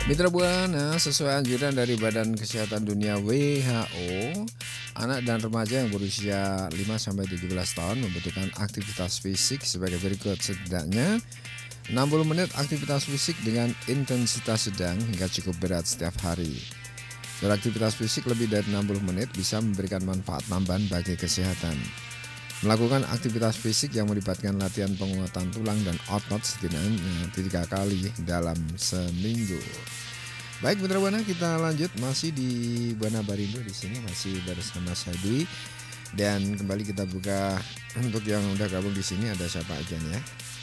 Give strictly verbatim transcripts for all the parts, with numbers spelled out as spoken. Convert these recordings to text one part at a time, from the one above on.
Mitra Buana, sesuai anjuran dari Badan Kesehatan Dunia W H O, anak dan remaja yang berusia lima sampai tujuh belas tahun membutuhkan aktivitas fisik sebagai berikut. Setidaknya enam puluh menit aktivitas fisik dengan intensitas sedang hingga cukup berat setiap hari. Beraktivitas fisik lebih dari enam puluh menit bisa memberikan manfaat tambahan bagi kesehatan. Melakukan aktivitas fisik yang melibatkan latihan penguatan tulang dan otot setidaknya tiga kali dalam seminggu. Baik, Mitra Buana, kita lanjut masih di Buana Barindo. Di sini masih bersama saya Dwi, dan kembali kita buka untuk yang udah gabung di sini. Ada siapa aja nih ya?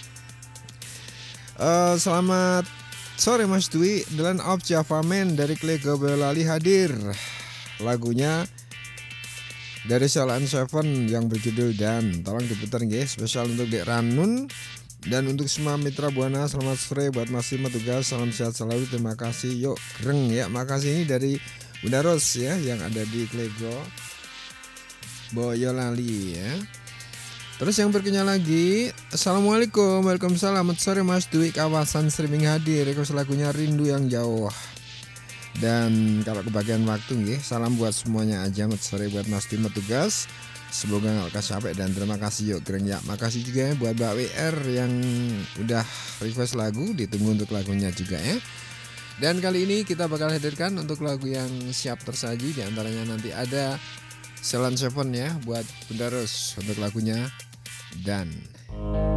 Uh, selamat sore Mas Dwi. Delan of Java Man dari Klego Boyolali hadir. Lagunya dari Sheila and Seven yang berjudul Dan. Tolong diputar nggih, spesial untuk Dek Ranun dan untuk semua Mitra Buana. Selamat sore buat Mas Tima tugas. Salam sehat selalu. Terima kasih. Yuk greng ya. Makasih ini dari Bunda Ros ya yang ada di Klego Boyolali ya. Terus yang berikutnya lagi, Assalamualaikum. Waalaikumsalam. Selamat sore Mas Dwi, kawasan streaming hadir. Request lagunya Rindu yang Jauh. Dan kalau kebagian waktu nih, salam buat semuanya aja. Selamat sore buat Mas Tim tugas. Semoga gak lekas capek dan terima kasih yuk greng ya. Makasih juga ya buat Mbak W R yang udah request lagu. Ditunggu untuk lagunya juga ya. Dan kali ini kita bakal hadirkan untuk lagu yang siap tersaji. Di antaranya nanti ada Sheila and Seven ya buat Bunda Ros untuk lagunya Dan.